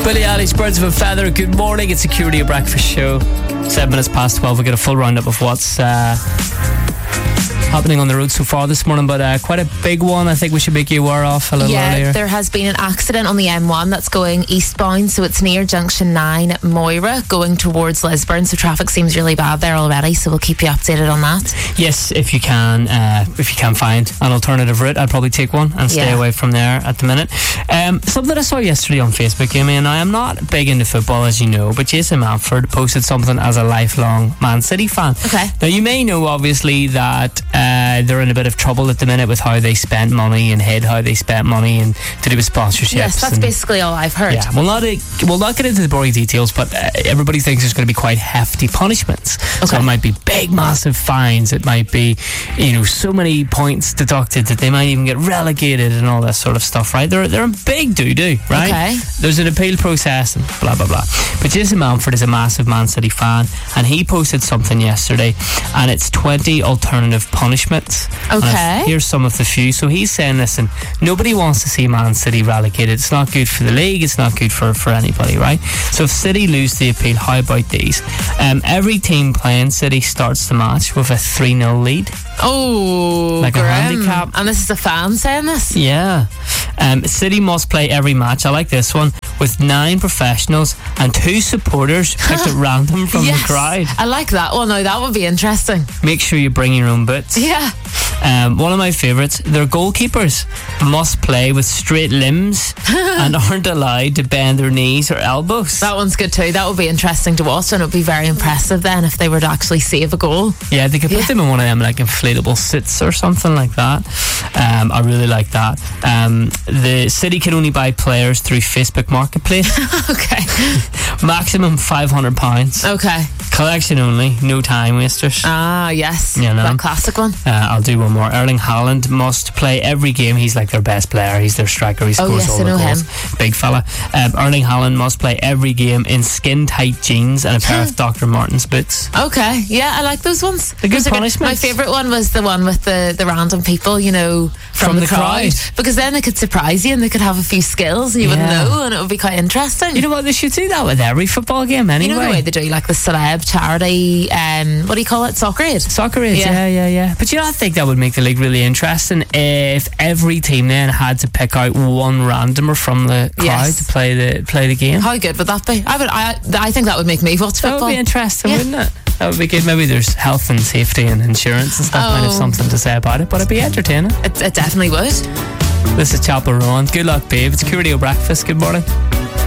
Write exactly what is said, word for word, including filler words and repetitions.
Billie Eilish, Birds of a Feather. Good morning, it's Security Breakfast Show. Seven minutes past twelve. We'll get a full roundup of what's uh, happening on the road so far this morning, but uh, quite a big one I think we should make you aware of a little yeah, earlier. There has been an accident on the M one that's going eastbound, so it's near Junction nine Moira going towards Lisburn, so traffic seems really bad there already, so we'll keep you updated on that. Yes, if you can uh, if you can find an alternative route, I'd probably take one and stay Yeah. away from there at the minute. Um, something I saw yesterday on Facebook, Amy, and I am not big into football as you know, but Jason Manford posted something as a lifelong Man City fan. Okay. Now you may know obviously that uh, they're in a bit of trouble at the minute with how they spent money and hid how they spent money and to do with sponsorships. Yes, that's and, basically all I've heard. Yeah, we'll not, uh, we'll not get into the boring details, but uh, everybody thinks there's going to be quite hefty punishments. Okay. So it might be big, massive fines. It might be, you know, so many points deducted that they might even get relegated and all that sort of stuff, right? They're, they're a big doo-doo, right? Okay. There's an appeal process and blah, blah, blah. But Jason Manford is a massive Man City fan, and he posted something yesterday, and it's twenty alternative punishments. And Okay. here's some of the few. So he's saying, listen, nobody wants to see Man City relegated. It's not good for the league. It's not good for, for anybody, right? So if City lose the appeal, how about these? Um, every team playing City starts the match with a three nil lead. Oh, Like a grim. handicap. And this is a fan saying this? Yeah. Um, City must play every match, I like this one, with nine professionals and two supporters picked at random from Yes, the crowd. I like that one. Now that would be interesting. Make sure you bring your own boots. Yeah. Um, one of my favourites, their goalkeepers must play with straight limbs and aren't allowed to bend their knees or elbows. That one's good too. That would be interesting to watch, and it would be very impressive then if they were to actually save a goal. Yeah, they could put Yeah. them in one of them like inflatable seats or something like that. Um, I really like that. Um, the City can only buy players through Facebook Marketplace. Okay. Maximum five hundred pounds. Okay. Collection only, no time wasters. Ah, yes. You know. That classic one. Uh, I'll do one more. Erling Haaland must play every game. He's like their best player. He's their striker. He scores Oh, yes, all I the know goals. him. Big fella. Um, Erling Haaland must play every game in skin-tight jeans and a pair of Doctor Martens boots. Okay. Yeah, I like those ones. The good Those are punishments. My favourite one was the one with the, the random people, you know, from, From the, the crowd. crowd. Because then they could surprise you and they could have a few skills and you Yeah. wouldn't know, and it would be quite interesting. You know what? They should do that with every football game anyway. You know the way they do like the celeb charity, um, what do you call it? Soccer Aid. Soccer is, yeah. Yeah. yeah, yeah, yeah. But you know, I think that would make the league really interesting if every team then had to pick out one randomer from the crowd Yes. to play the play the game. How good would that be? I would. I, I think that would make me watch That football. would be interesting, Yeah. wouldn't it? That would be good. Maybe there's health and safety and insurance and stuff. Might have Oh. something to say about it, but it'd be entertaining. It, it definitely would. This is Chapel Rowan. Good luck, babe. It's Curio Breakfast. Good morning.